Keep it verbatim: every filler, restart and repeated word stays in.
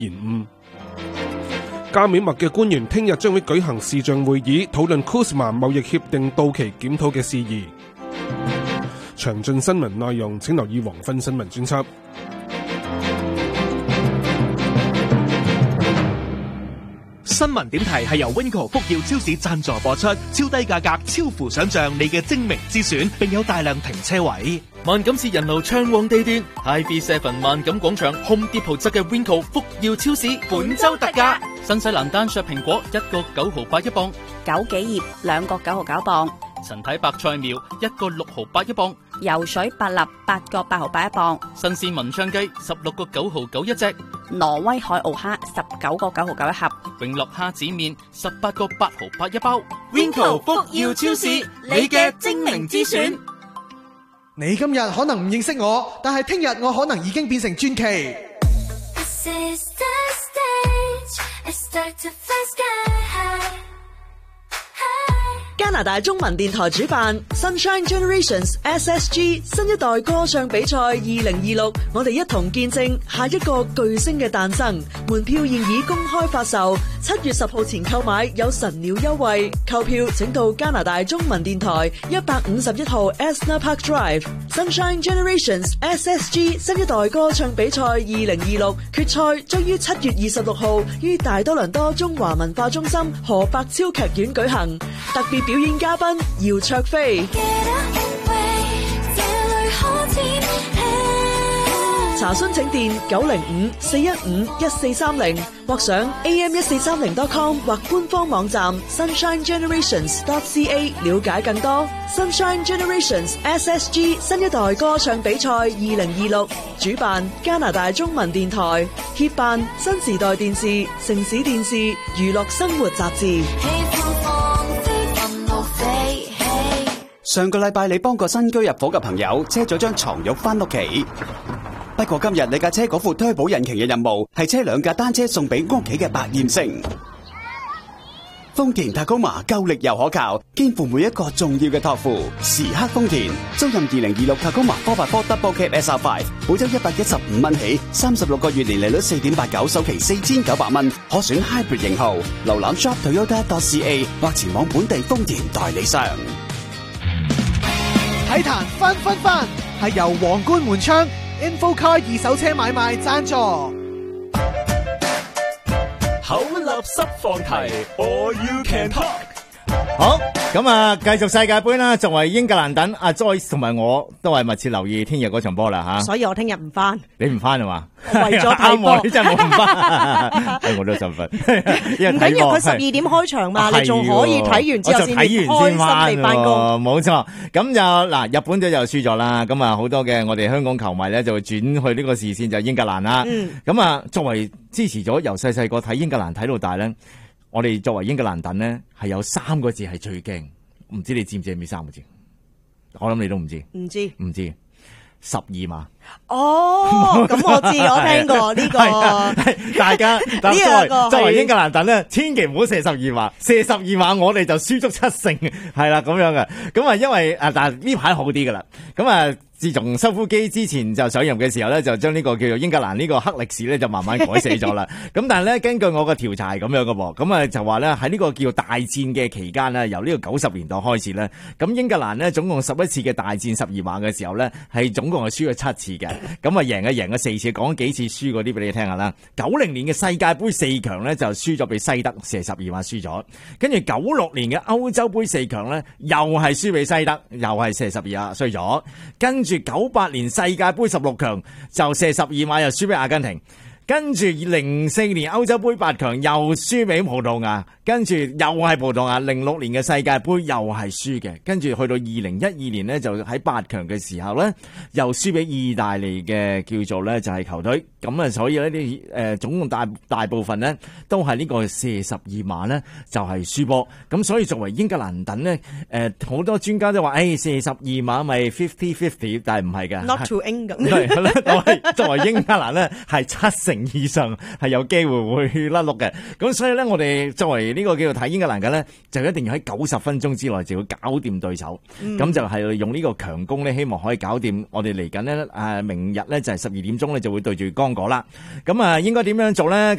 延誤。加美麥嘅官員聽日將會舉行視像會議，討論 Kuzma 貿易協定到期檢討嘅事宜。詳盡新聞內容請留意黃昏新聞專輯。 新聞點題係由 Winco 福耀超市贊助播出，超低價格，超乎想象，你嘅精明之選，並有大量停車位。 萬錦市人流暢旺地段 ，I B Seven 萬錦廣場 Home Depot 側嘅 Winco 福耀超市本周特價，新西蘭單削蘋果一個九毫八一磅， 枸杞葉兩個九毫九磅， 陳體白菜苗一個六毫八一磅， 游水百立八個八毫八一磅， 新鮮文昌雞十六個九毫九一隻， 挪威海澳蝦十九個九毫九一盒， 永樂蝦子麵十八個八毫八一包。 Winco 福耀超市，你嘅精明之選。 你今日可能唔認識我，但係聽日我可能已經變成傳奇。 加拿大中文電台主辦 Sunshine Generations S S G 新一代歌唱比賽二零二六，我哋一同見證下一個巨星嘅誕生。門票現已公開發售，七月十號前購買有神鳥優惠。購票請到加拿大中文電台一百五十一號 Esna Park Drive。Sunshine Generations S S G 新一代歌唱比賽二零二六決賽將於七月二十六號於大多倫多中華文化中心何伯超劇院舉行，特別表演嘉賓姚焯菲。查詢請電九零五四一五一四三零或上 A M 一四三零 dot com 或官方網站 sunshine generations dot c a 了解更多。Sunshine Generations S S G 新一代歌唱比賽二零二六主辦加拿大中文電台，協辦新時代電視、城市電視、娛樂生活雜誌。 上個禮拜你幫個新居入伙嘅朋友車咗張床褥返屋企，不過今日你架車嗰副推保引擎嘅任務係車兩架單車送俾屋企嘅百厭星。豐田塔高馬夠力又可靠，肩負每一個重要嘅託付。時刻豐田，租賃二零二六塔高馬 four by four Double Cab S R five， 每周一百一十五蚊起，三十六個月年利率四點八九，首期四千九百蚊，可選 Hybrid 型號。瀏覽 shop toyota dot c a 或前往本地豐田代理商。 體壇分分分係由皇冠門窗 InfoCar 二手車買賣贊助。 口立濕放題 ，All you can talk。 好，咁啊，繼續世界盃啦。作為英格蘭等，阿 Joyce 同埋我都係密切留意聽日嗰場波啦吓。 所以我聽日唔翻。 你唔翻係嘛？ 為咗睇波， 你真係冇唔翻。我都想瞓。 唔緊要，佢十二點開場嘛，你仲可以睇完之後先開心地翻工。 冇錯，咁就嗱，日本隊就輸咗啦。咁啊，好多嘅我哋香港球迷咧就會轉去呢個視線就係英格蘭啦。咁啊，作為支持咗由細細個睇英格蘭睇到大咧。我哋作為英格蘭躉咧，係有三個字係最驚，唔知你知唔知係咩三個字？我諗你都唔知， 唔知， 唔知十二碼。 哦，咁我知，我聽過呢、這個。 大家作為作為英格蘭躉咧，千祈唔好射十二碼，射十二碼我哋就輸足七成，係啦咁樣嘅。咁啊，因為啊，但係呢排好啲噶啦，咁啊。自從修夫基之前就上任嘅時候咧，就將呢個叫做英格蘭呢個黑歷史咧就慢慢改寫咗啦。咁但係咧，根據我嘅調查係咁樣嘅噃，咁啊就話咧喺呢個叫大戰嘅期間咧，由呢個九十年代開始咧，咁英格蘭咧總共十一次嘅大戰十二碼嘅時候咧，係總共係輸咗七次嘅。咁啊贏嘅贏咗四次，講幾次輸嗰啲俾你聽下啦。九零年嘅世界盃四強咧就輸咗俾西德，射十二碼輸咗。跟住九六年嘅歐洲盃四強咧又係輸俾西德，又係射十二碼衰咗。跟住九八年世界盃十六強就射十二碼又輸俾阿根廷，跟住零四年歐洲盃八強又輸俾葡萄牙，跟住又係葡萄牙。零六年嘅世界盃又係輸嘅，跟住去到二零一二年呢，就喺八強嘅時候呢，又輸俾意大利嘅叫做呢就係球隊。咁啊，所以呢啲誒總共大大部分呢都係呢個射十二碼呢就係輸波。咁所以作為英格蘭等呢，誒好多專家都話誒射十二碼咪 fifty fifty， 但係唔係嘅。 Not to England。 係啦，作為作為英格蘭呢係七成成以上係有機會會甩碌嘅。咁所以咧，我哋作為呢個叫做睇英格蘭嘅咧，就一定要喺九十分鐘之內就要搞掂對手。咁、嗯、就係用呢個強攻咧，希望可以搞掂。我哋嚟緊咧誒，明日咧就係十二點鐘咧就會對住剛果啦。咁啊，應該點樣做咧？